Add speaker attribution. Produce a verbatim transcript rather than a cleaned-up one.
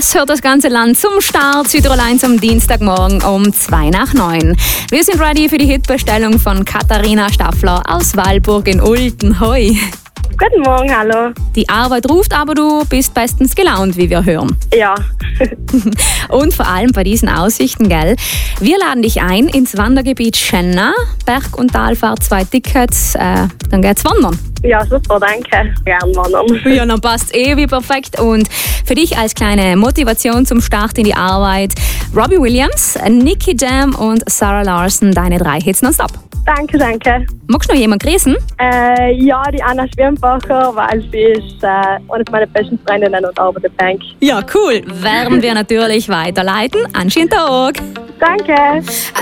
Speaker 1: Das hört das ganze Land zum Start. Südtirol eins am Dienstagmorgen um zwei nach neun. Wir sind ready für die Hitbestellung von Katharina Staffler aus Walburg in Ulten. Hoi.
Speaker 2: Guten Morgen, hallo.
Speaker 1: Die Arbeit ruft, aber du bist bestens gelaunt, wie wir hören.
Speaker 2: Ja.
Speaker 1: Und vor allem bei diesen Aussichten, gell? Wir laden dich ein ins Wandergebiet Schenna. Berg- und Talfahrt, zwei Tickets, äh, dann geht's wandern.
Speaker 2: Ja, super, danke. Gern wandern.
Speaker 1: Ja, dann passt eh wie perfekt. Und für dich als kleine Motivation zum Start in die Arbeit, Robbie Williams, Nicky Jam und Sarah Larson, deine drei Hits nonstop.
Speaker 2: Danke, danke.
Speaker 1: Magst du noch jemanden grüßen?
Speaker 2: Äh, ja, die Anna Schwirnbacher, weil sie ist äh, eine meiner besten Freundinnen und arbeitet Bank.
Speaker 1: Ja, cool. Werden wir natürlich weiterleiten. Anschönen Tag.
Speaker 2: Danke.